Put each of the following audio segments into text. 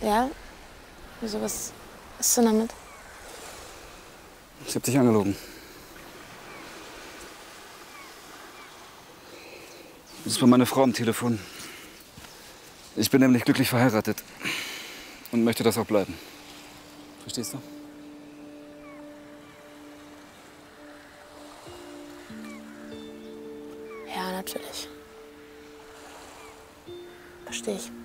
Ja? Wieso, was ist denn damit? Ich hab dich angelogen. Das war meine Frau am Telefon. Ich bin nämlich glücklich verheiratet und möchte das auch bleiben. Verstehst du? Ja, natürlich. Verstehe ich.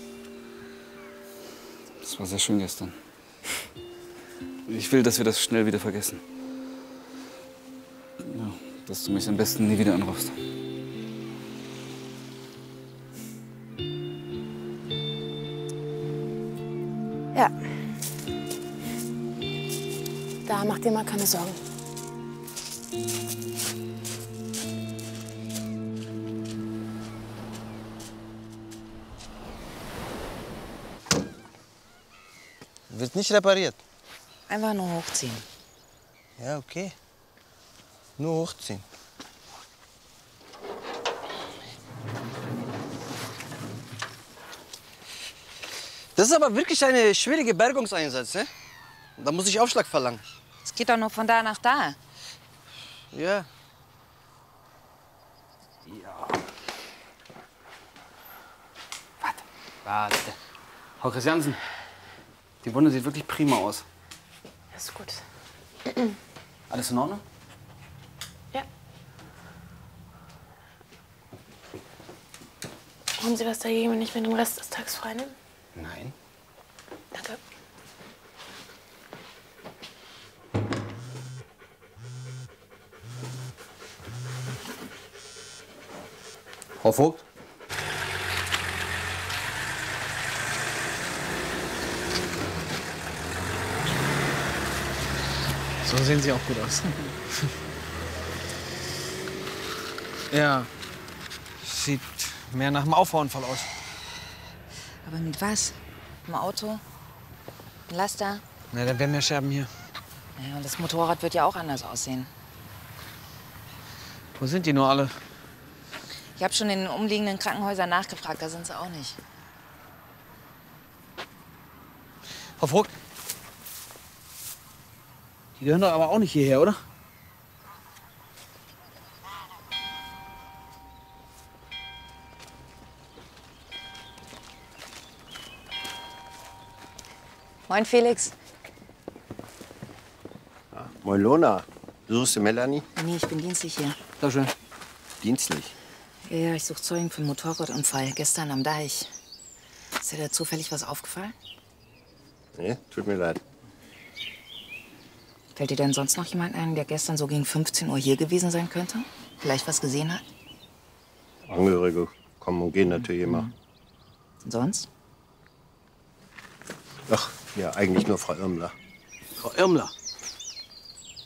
Das war sehr schön gestern. Ich will, dass wir das schnell wieder vergessen. Ja, dass du mich am besten nie wieder anrufst. Ja. Da mach dir mal keine Sorgen. Wird nicht repariert. Einfach nur hochziehen. Ja, okay. Nur hochziehen. Das ist aber wirklich eine schwierige Bergungseinsatz, ne? Da muss ich Aufschlag verlangen. Es geht doch nur von da nach da. Ja. Warte. Frau Christiansen, die Wunde sieht wirklich prima aus. Ist gut. Alles in Ordnung? Ja. Haben Sie was dagegen, wenn ich mir den Rest des Tages frei nehme? Nein. Danke. Frau Vogt? So sehen Sie auch gut aus. Ja, sieht mehr nach einem Auffahrunfall aus. Aber mit was? Im Auto? Ein Laster? Na, dann wären mehr Scherben hier. Naja, und das Motorrad wird ja auch anders aussehen. Wo sind die nur alle? Ich habe schon in den umliegenden Krankenhäusern nachgefragt, da sind sie auch nicht. Frau Vogt? Die gehören doch aber auch nicht hierher, oder? Moin, Felix. Moin Lona, besuchst du Melanie? Nee, ich bin dienstlich hier. Da schön. Dienstlich. Ja, ich suche Zeugen für einen Motorradunfall gestern am Deich. Ist dir da zufällig was aufgefallen? Nee, tut mir leid. Fällt dir denn sonst noch jemand ein, der gestern so gegen 15 Uhr hier gewesen sein könnte? Vielleicht was gesehen hat? Angehörige kommen und gehen natürlich immer. Und sonst? Ach, ja, eigentlich nur Frau Irmler. Frau Irmler.